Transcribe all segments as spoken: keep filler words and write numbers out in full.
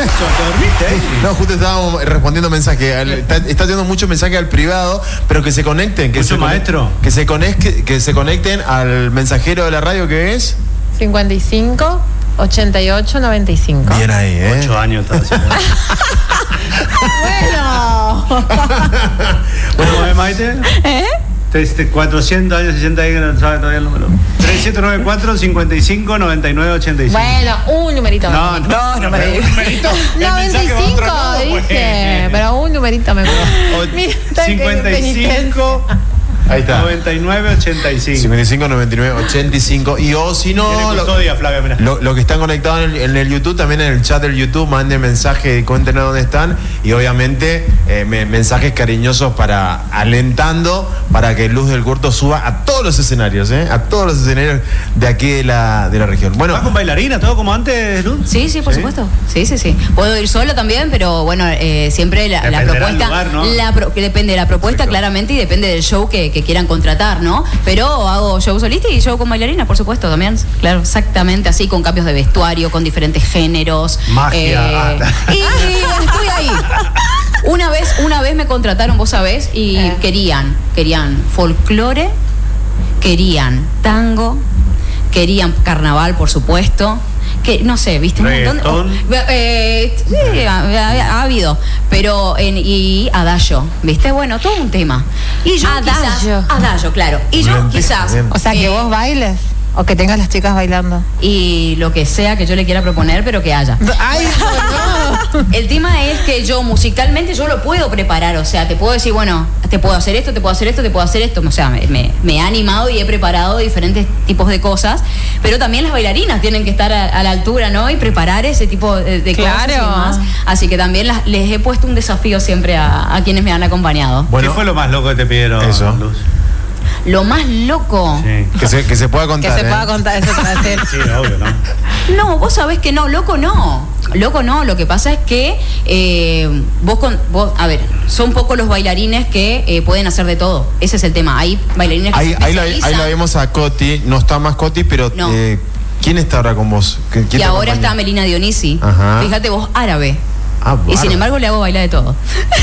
No, justo estábamos respondiendo mensajes. Está, está teniendo muchos mensajes al privado, pero que se conecten. Que se maestro? Que se, conecten, que se conecten al mensajero de la radio, que es cincuenta y cinco, ochenta y ocho, noventa y cinco. Bien ahí, ¿eh? Ocho años estaba haciendo. Bueno. ¿Cómo es, Maite? ¿Eh? Este, cuatrocientos años, sesenta y no sabe todavía el número. tres siete nueve cuatro, cincuenta y cinco, noventa y nueve, ochenta y cinco. Bueno, un numerito. No, no, no, no, numerito. un numerito. noventa y cinco, dije. Pero un numerito me gusta. Mira, cincuenta y cinco. Ahí está. noventa y nueve, ochenta y cinco. cincuenta y cinco, noventa y nueve, ochenta y cinco. Y o si no, lo, custodia, Flavia, mirá. Lo, lo que están conectados en el, en el YouTube, también en el chat del YouTube, manden mensajes, cuéntenos dónde están. Y obviamente eh, me, mensajes cariñosos para alentando para que Luz del Curto suba a todos los escenarios, ¿eh? A todos los escenarios de aquí de la, de la región. Bueno, ¿vas con bailarina, todo como antes, Luz? Sí, sí, por ¿Sí? supuesto. Sí, sí, sí. Puedo ir solo también, pero bueno, eh, siempre la, la propuesta. Lugar, ¿no? la pro, que depende de la propuesta, Perfecto. claramente, y depende del show que, que quieran contratar, ¿no? Pero hago show solista y show con bailarina, por supuesto, también. Claro, exactamente así, con cambios de vestuario, con diferentes géneros. Magia. Eh, y, y estoy ahí. Una vez, una vez me contrataron, vos sabés, y eh. querían, querían folclore, querían tango, querían carnaval, por supuesto. Que no sé, viste, un montón de, eh, sí, ha, ha, ha habido, pero en, y adagio, viste, bueno, todo un tema. Y yo adagio, quizás, adagio, claro. Y yo bien, quizás, bien. O sea, que eh, vos bailes o que tengas las chicas bailando y lo que sea que yo le quiera proponer, pero que haya. Ay, no. El tema es que yo musicalmente yo lo puedo preparar, o sea, te puedo decir, bueno, te puedo hacer esto, te puedo hacer esto, te puedo hacer esto, o sea, me, me, me he animado y he preparado diferentes tipos de cosas, pero también las bailarinas tienen que estar a, a la altura, ¿no? Y preparar ese tipo de, de claro. cosas y demás. Así que también las, les he puesto un desafío siempre a, a quienes me han acompañado. Bueno, ¿qué fue lo más loco que te pidieron, eso. Luz? Lo más loco. Sí. Que, se, que se pueda contar. Que se ¿eh? pueda contar eso para hacer. Sí, obvio, ¿no? No, vos sabés que no, loco no. Loco no, lo que pasa es que eh, vos, con, vos, a ver, son pocos los bailarines que eh, pueden hacer de todo. Ese es el tema. Hay bailarines que ahí, se ahí, la, ahí la vemos a Coti, no está más Coti, pero no. eh, ¿quién está ahora con vos? ¿Quién y ahora está Melina Dionisi. Ajá. Fíjate vos, árabe. Ah, y sin embargo le hago bailar de todo.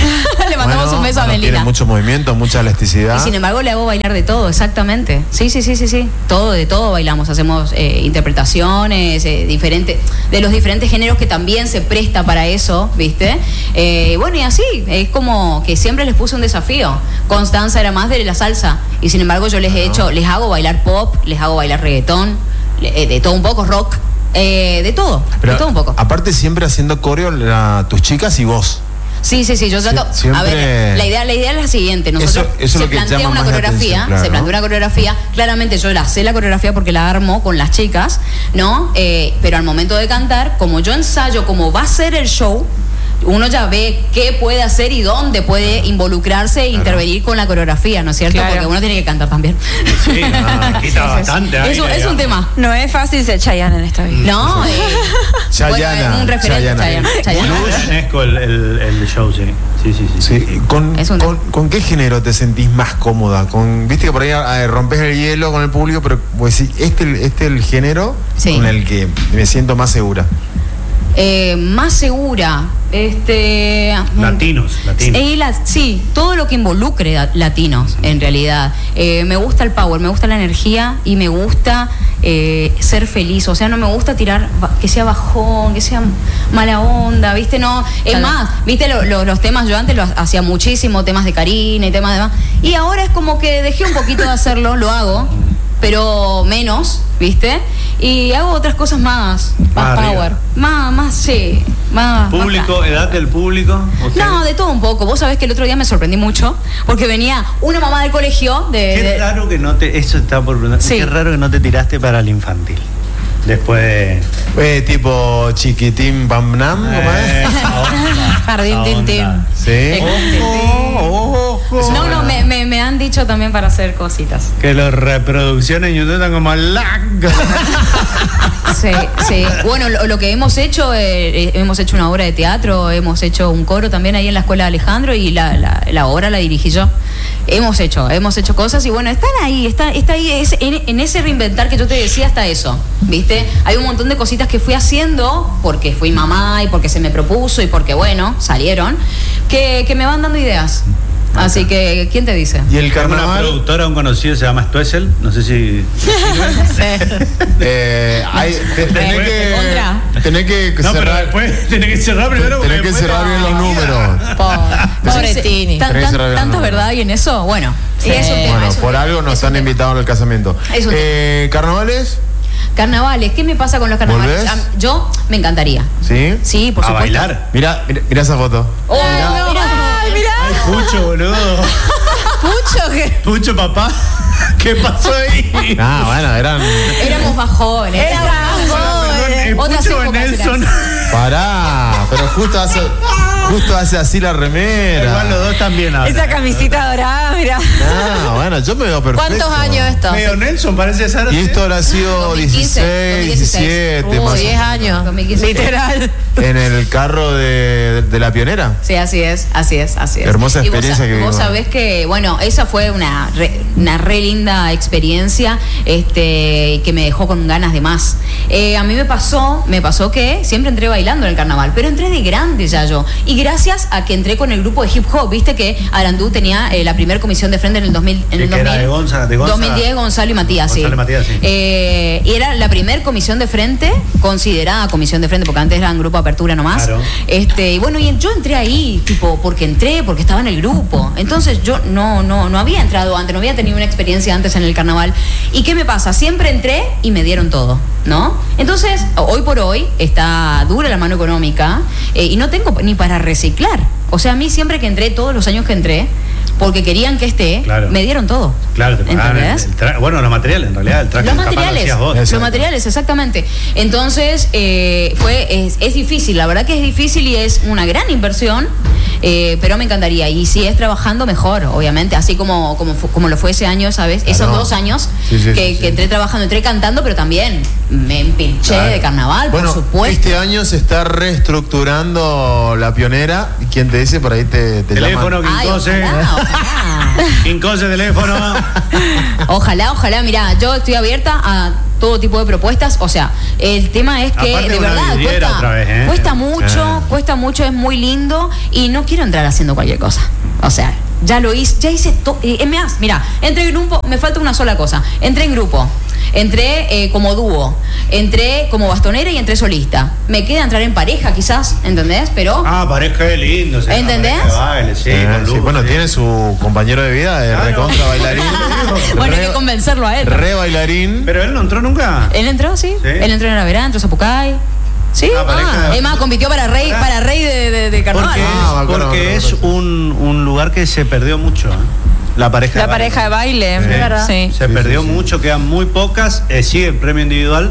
Le mandamos bueno, un beso bueno, a Melina. Tiene mucho movimiento, mucha elasticidad. Y sin embargo le hago bailar de todo, exactamente. Sí, sí, sí, sí, sí. Todo, de todo bailamos. Hacemos eh, interpretaciones, eh, diferentes, de los diferentes géneros que también se presta para eso, ¿viste? Eh, bueno, y así, es como que siempre les puse un desafío. Constanza era más de la salsa. Y sin embargo yo les he hecho, les hago bailar pop, les hago bailar reggaetón, de todo un poco, rock. Eh, de todo, Pero de todo un poco. Aparte siempre haciendo coreo la, tus chicas y vos. Sí, sí, sí, yo trato. Sie siempre... A ver, la idea, la idea es la siguiente. Nosotros eso, eso se lo que plantea llama una más coreografía, claro, se plantea ¿no? una coreografía. Claramente yo la sé la coreografía porque la armo con las chicas, ¿no? Eh, pero al momento de cantar, como yo ensayo cómo va a ser el show, uno ya ve qué puede hacer y dónde puede involucrarse e intervenir con la coreografía, ¿no es cierto? Claro. Porque uno tiene que cantar también. Sí, no, quita bastante. Es, un, es un tema. No es fácil ser Chayanne en esta vida. No, eh, Chayana. Bueno, un referente Chayana. Chayana. Muy el, el, el show, sí. Sí, sí, sí. sí. ¿Con, con, ¿Con qué género te sentís más cómoda? Con, viste que por ahí eh, rompes el hielo con el público, pero pues sí, este, este es el género sí. con el que me siento más segura. Eh, más segura, este latinos, latinos. Eh, la, sí, todo lo que involucre a, latinos, en realidad. Eh, me gusta el power, me gusta la energía y me gusta eh, ser feliz. O sea, no me gusta tirar que sea bajón, que sea mala onda, ¿viste? No, es claro. más, ¿viste? Lo, lo, los temas yo antes los hacía muchísimo, temas de Karina y temas de más. Y ahora es como que dejé un poquito de hacerlo, lo hago, pero menos, ¿viste? Y hago otras cosas más, más, más power, más, más, sí, más. ¿Público, más edad del público? ¿Usted? No, de todo un poco. Vos sabés que el otro día me sorprendí mucho porque venía una mamá del colegio de. Qué de... raro que no te, eso está por preguntar. Sí. Qué raro que no te tiraste para el infantil. Después de... Eh, tipo chiquitín bam nam, ¿cómo es? Jardín tintín. Sí. Ojo, ojo. No, no, me, me, me han dicho también para hacer cositas. Que las reproducciones en YouTube están como largas. Sí, sí. Bueno, lo, lo que hemos hecho, eh, hemos hecho una obra de teatro, hemos hecho un coro también ahí en la escuela de Alejandro y la, la, la obra la dirigí yo. hemos hecho, hemos hecho cosas y bueno, están ahí, está, está ahí, es, en, en ese reinventar que yo te decía está eso, ¿viste? Hay un montón de cositas que fui haciendo porque fui mamá y porque se me propuso y porque bueno, salieron, que, que me van dando ideas. Así que, ¿quién te dice? Y el Carnaval. Una carnaval. productora, un conocido, se llama Stoessel. No sé si. eh, hay, te- tenés que, Contra. tenés que No, pero cerrar. después tenés que cerrar primero. Tenés que porque cerrar después- bien los números. Po- Pobre Sí, Tini. tan- Tenés que tan- cerrar bien ¿Tanta los verdad números. hay en eso? Bueno, Sí. es un tema. Bueno, es un por tema, algo nos es un han tema. invitado al casamiento. Es un Eh, ¿Carnavales? Carnavales, ¿qué me pasa con los carnavales? ¿Volvés? Ah, Yo me encantaría. ¿Sí? Sí, por A supuesto. bailar. Mira, mira, mira esa foto. Oh, mirá. Ay, mirá. Ay, Pucho, boludo. Pucho que. Pucho, papá. ¿Qué pasó ahí? Ah, bueno, eran. Éramos más jóvenes. Era más joven. Eh, Otras Pucho épocas Nelson. Pará, pero justo hace, justo hace así la remera. Igual los dos también ahora. Esa camisita dorada, mira. Ah, bueno, yo me veo perfecto. ¿Cuántos años esto? Medio Nelson, parece ser. Y esto habrá sido dos mil quince, dieciséis, diecisiete, Uh, más o diez menos. años. dos mil quince. Literal. En el carro de, de la pionera. Sí, así es, así es, así es. Hermosa Y vos experiencia sa- que vos vivimos. sabés que, bueno, esa fue una re, una re linda experiencia, este, que me dejó con ganas de más. Eh, a mí me pasó, me pasó que siempre entré bailando en el carnaval, pero entré de grande ya yo. Y gracias a que entré con el grupo de hip hop, viste que Arandú tenía eh, la primera comisión de frente en el dos mil, en Sí, el que era de Gonza- de Gonza- dos mil diez, Gonzalo y Matías, sí. Gonzalo y Matías, sí. Eh, y era la primera comisión de frente, considerada comisión de frente, porque antes era un grupo de apertura nomás. Claro. Este, y bueno, y yo entré ahí, tipo, porque entré, porque estaba en el grupo. Entonces yo no, no, no había entrado antes, no había tenido una experiencia antes en el carnaval. ¿Y qué me pasa? Siempre entré y me dieron todo, ¿no? Entonces, hoy por hoy está dura la mano económica eh, y no tengo ni para reciclar. O sea, a mí siempre que entré, todos los años que entré, porque querían que esté, Claro. me dieron todo. Claro, te pagaban el, ¿Entendés? el tra- bueno, los materiales, en realidad, el traje Los capaz lo materiales, hacías vos. los Exacto. materiales, exactamente. Entonces, eh, fue, es, es difícil, la verdad que es difícil y es una gran inversión, eh, pero me encantaría. Y si es trabajando, mejor, obviamente, así como, como, fu- como lo fue ese año, ¿sabes? Claro. Esos dos años Sí, sí, que, sí, sí. que entré trabajando, entré cantando, pero también me empinché Claro. de carnaval, Bueno, por supuesto. este año se está reestructurando la pionera. ¿Y quién te dice? Por ahí te, te Teléfono, llaman. Ay, Quincose. ojalá, ojalá. Quincose, teléfono. Ojalá, ojalá, mira, yo estoy abierta a todo tipo de propuestas, o sea, el tema es que Aparte de una verdad vidriera cuesta, otra vez, ¿eh? cuesta mucho, Ah. cuesta mucho, es muy lindo y no quiero entrar haciendo cualquier cosa. O sea, ya lo hice, ya hice todo. Mira, entré en grupo, me falta una sola cosa. Entré en grupo, entré eh, como dúo, entré como bastonera y entré solista. Me queda entrar en pareja quizás, ¿entendés? Pero Ah, pareja de lindo. se llama ¿Entendés? pareja de baile, sí, Eh, con sí, luz, bueno, sí. tiene su compañero de vida, de Claro. recontra bailarín. bueno, hay re, que convencerlo a él. re bailarín. Pero él no entró nunca. Él entró, sí. ¿Sí? Él entró en la verano, entró a Zapucay. Sí. Ah, pareja. Es más, compitió para rey, Pará. para rey de, de, de carnaval. Porque, Ah, me acuerdo, porque me es acuerdo. un, un lugar que se perdió mucho. ¿eh? La pareja La de baile. pareja de baile, Sí. ¿verdad? Sí. Se Sí, perdió sí, sí. mucho, quedan muy pocas. Eh, sigue el premio individual,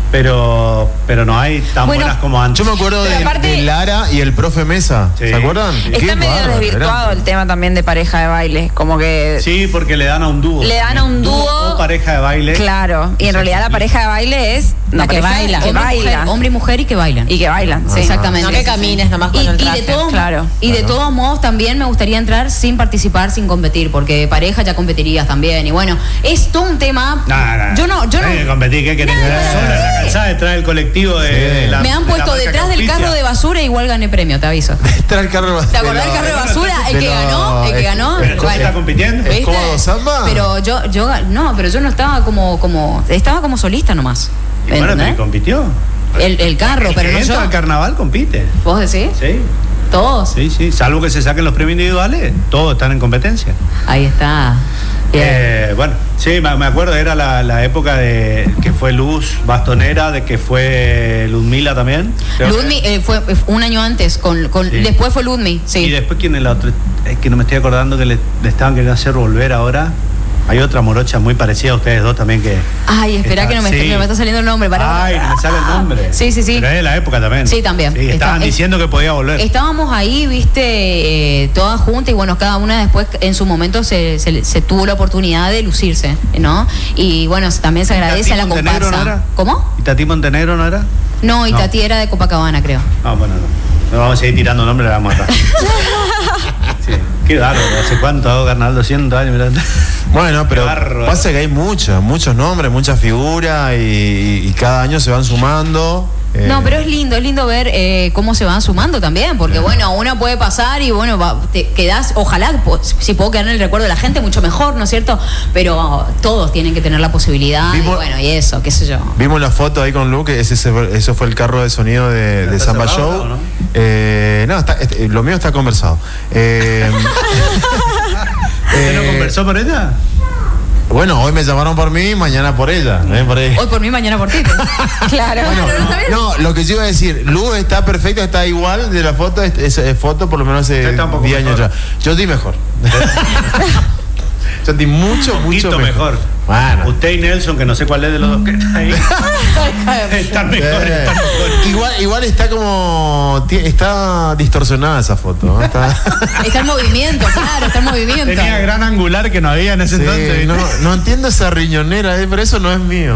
pero, pero no hay tan Bueno, buenas como antes. Yo me acuerdo Pero de, aparte- de Lara y el profe Mesa. Sí. ¿Se acuerdan? Sí. Está Qué medio bárbaro, desvirtuado eran. el tema también de pareja de baile. Como que. Sí, porque le dan a un dúo. Le dan a un dúo. o pareja de baile. Claro. Y en realidad la pareja de baile es. La una que pareja baila. Que hombre, baila. mujer, hombre y mujer y que bailan. Y que bailan. Sí, Sí. exactamente. No que camines nomás con y, el y traje. de todos, Claro. y de Claro. todos modos también me gustaría entrar sin participar, sin competir, porque pareja ya competirías también. Y bueno, es todo un tema. No, no, Yo no, yo no. Eh, competir, ¿qué querés? No, Quedar no, sola no. en la calzada detrás del colectivo de, Sí. de la me han de la puesto marca detrás que del auspicia. carro de basura, igual gané premio, te aviso. Está el carro ¿Te acordás del carro de basura? El de que lo- ganó, el que es- ganó. Pero ¿cómo está compitiendo? ¿Es ¿Viste? cómodo samba? Pero yo, yo, no, pero yo no estaba como, como, estaba como solista nomás. Y bueno, ¿Entendés? pero compitió. El, el carro, El pero que no entra yo. al carnaval compite. ¿Vos decís? Sí, Todos. sí, sí. Salvo que se saquen los premios individuales, todos están en competencia. Ahí está. Bien. Eh, bueno, sí, me, me acuerdo, era la, la época de que fue Luz Bastonera, de que fue Ludmila también. Creo que- Ludmi eh, fue eh, un año antes, con, con Sí. después fue Ludmi, Y sí. después, ¿quién es la otra? Es que no me estoy acordando que le, le estaban queriendo hacer volver ahora. Hay otra morocha muy parecida a ustedes dos también que. Ay, espera está- que no me, sí. está, no me está saliendo el nombre. Para, Ay, no me sale el nombre. Sí, sí, sí. Pero es de la época también. Sí, también. Sí, Está- estaban es- diciendo que podía volver. Estábamos ahí, viste, eh, todas juntas y bueno, cada una después en su momento se, se, se tuvo la oportunidad de lucirse, ¿no? Y bueno, también se agradece a la ¿Tati Montenegro comparsa. no era? ¿Cómo? ¿Y Tati Montenegro no era? No, y No. Tati era de Copacabana, creo. Ah, bueno, no. No vamos a seguir tirando nombres, la vamos a matar. Sí. Qué bárbaro, ¿hace cuánto hago carnaval? doscientos años, mirá. Bueno, pero pasa que hay muchos, muchos nombres, muchas figuras y, y cada año se van sumando. Eh. No, pero es lindo, es lindo ver eh, cómo se van sumando también, porque bueno, uno puede pasar y bueno, va, te quedás, ojalá, pues, si puedo quedar en el recuerdo de la gente, mucho mejor, ¿no es cierto? Pero todos tienen que tener la posibilidad, vimos, y bueno, y eso, qué sé yo. Vimos la foto ahí con Luke, ese, ese, eso fue el carro de sonido de, de Samba Show. ¿No? Eh, no, está, este, lo mío está conversado. Eh, ¿Usted no conversó por ella? Bueno, hoy me llamaron por mí, mañana por ella. ¿eh? Por hoy por mí, mañana por ti. Claro. Bueno, no, lo que yo iba a decir, Luz está perfecta, está igual de la foto, es, es, es foto por lo menos hace diez años ya. Yo di mejor. Yo di mucho, mucho mejor. mejor. Bueno. Usted y Nelson, que no sé cuál es de los dos que está ahí. Están mejor, eh, están mejor. Igual, igual está como. Está distorsionada esa foto. ¿no? Está... está en movimiento, claro, está en movimiento. Tenía gran angular que no había en ese sí, entonces. No, no entiendo esa riñonera, eh, pero eso no es mío.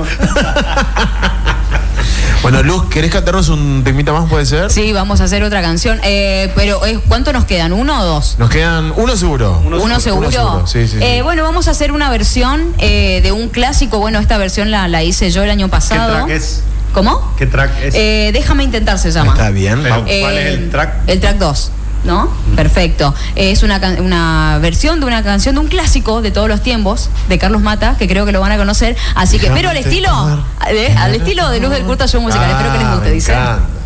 Bueno, Luz, ¿querés cantarnos un temita más, puede ser? Sí, vamos a hacer otra canción. Eh, pero, ¿cuánto nos quedan? ¿Uno o dos? Nos quedan uno seguro. ¿Uno, ¿Uno seguro? seguro? Uno seguro. Sí, sí, eh, sí. Bueno, vamos a hacer una versión eh, de un clásico. Bueno, esta versión la, la hice yo el año pasado. ¿Qué track es? ¿Cómo? ¿Qué track es? Eh, Déjame intentar se llama. Está bien. Pero, eh, ¿cuál es el track? El track dos. ¿No? Mm. Perfecto. Es una, una versión de una canción de un clásico de todos los tiempos, de Carlos Mata, que creo que lo van a conocer. Así que, pero al estilo, eh, al estilo de Luz del Curto Show Musical. Ah, espero que les guste, dice.